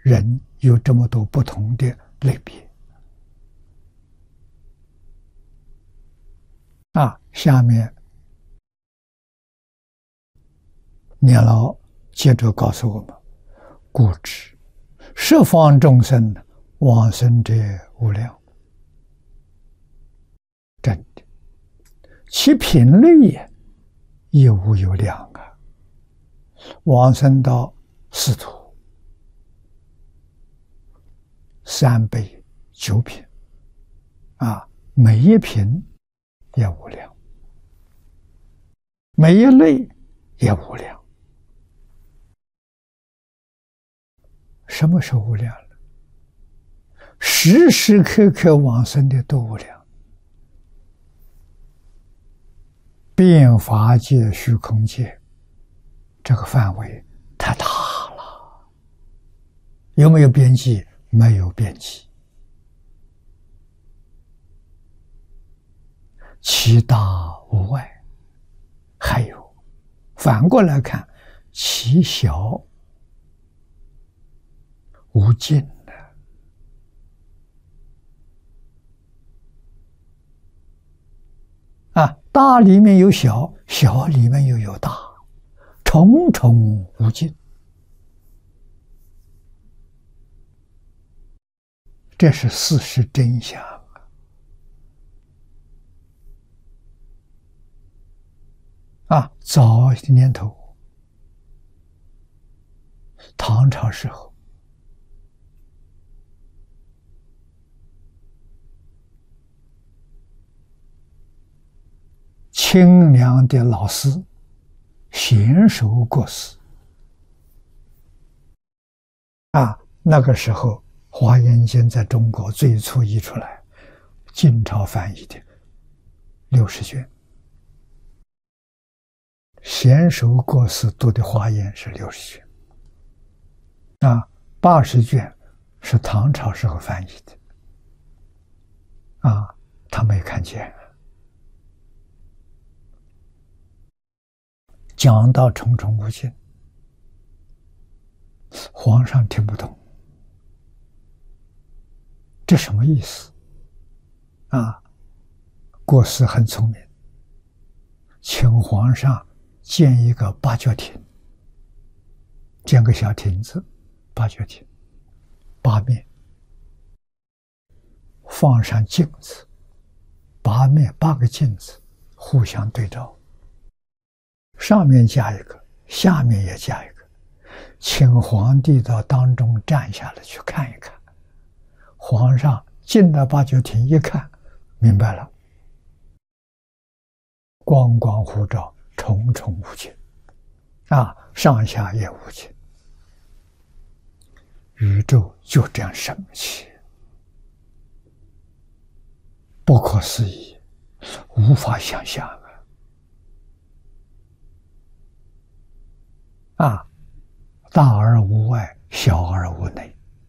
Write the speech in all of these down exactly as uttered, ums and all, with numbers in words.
人有这么多不同的类别。啊，下面念老接着告诉我们：故知十方众生往生者无量，真的，其品类也亦无有量啊！往生到四土、三辈、九品啊，每一品也无量，每一类也无量。什么是无量呢？时时刻刻往生的都无量。遍法界、虚空界，这个范围太大了。有没有边际？没有边际。其大无外。还有，反过来看，其小无尽的。啊，大里面有小，小里面又有大，重重无尽。这是事实真相啊！啊，早的年头，唐朝时候，清凉的老师娴熟过世啊，那个时候华严经在中国最初译出来，晋朝翻译的六十卷，娴熟过世读的华严是六十卷，啊，八十卷是唐朝时候翻译的，啊，他没看见。讲到重重无尽，皇上听不懂，这什么意思？啊，过世很聪明，请皇上建一个八角亭，建个小亭子，八角亭，八面放上镜子，八面八个镜子互相对照。上面加一个，下面也加一个，请皇帝到当中站下来去看一看。皇上进了八角亭一看，明白了，光光护照，重重无尽，啊，上下也无尽，宇宙就这样神奇，不可思议，无法想象。啊，大而无外，小而无内，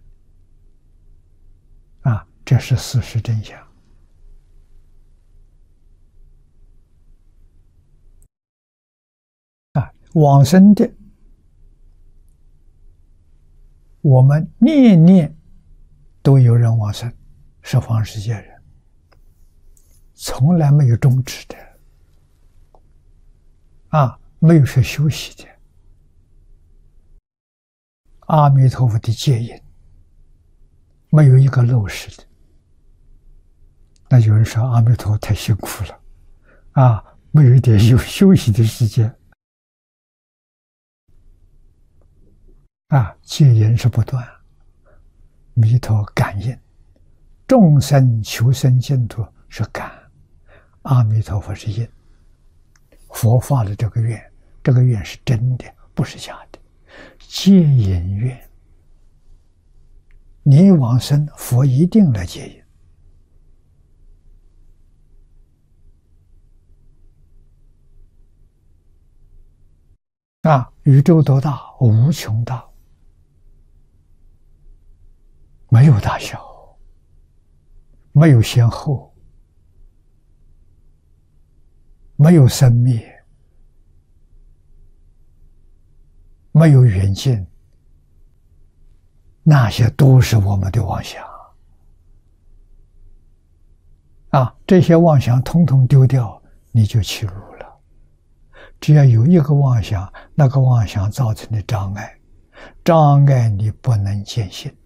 啊，这是事实真相。啊，往生的，我们念念都有人往生，十方世界人，从来没有终止的，啊，没有说休息的。阿弥陀佛的戒引没有一个漏失的。那有人说阿弥陀佛太辛苦了，啊，没有一点有休息的时间，啊，戒引是不断，弥陀感应，众生求生净土是感，阿弥陀佛是应。佛发的这个愿，这个愿是真的，不是假的。戒引愿，你往生，佛一定来接引。啊，宇宙多大？无穷大，没有大小，没有先后，没有生灭，没有远近， 那些都是我们的妄想啊！这些妄想统统丢掉，你就起入了。只要有一个妄想，那个妄想造成的障碍，障碍你不能见性。